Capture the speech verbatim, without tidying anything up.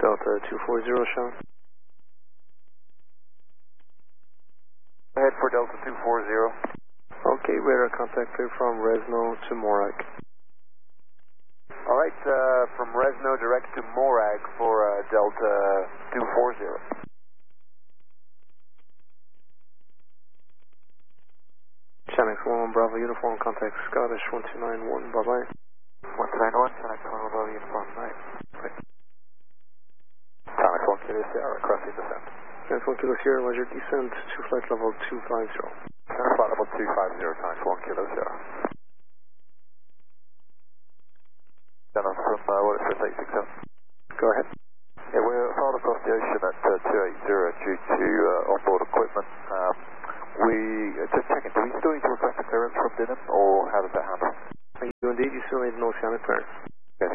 Delta two four zero, Sean. Ahead for Delta two four zero. Okay, radar contact clear from Resno to Morag. Alright, uh, from Resno direct to Morag for uh, Delta two four zero. Channel one one Bravo Uniform, contact Scottish one two nine one, bye bye. one two nine one, Channel one Bravo Uniform, night. Channel one Kilo Sierra, crossing descent. Channel one Kilo Sierra, leisure descent to flight level two five zero. Channel flight level two five zero, times one Kilo Sierra. Channel from uh, what is it, eight six seven? Go ahead. Yeah, we're filed across the ocean at uh, two eight zero due to uh, onboard equipment. Um, we, uh, just checking, do we still need to request a clearance from Denham, or how does that handle? You indeed, you still need an oceanic clearance.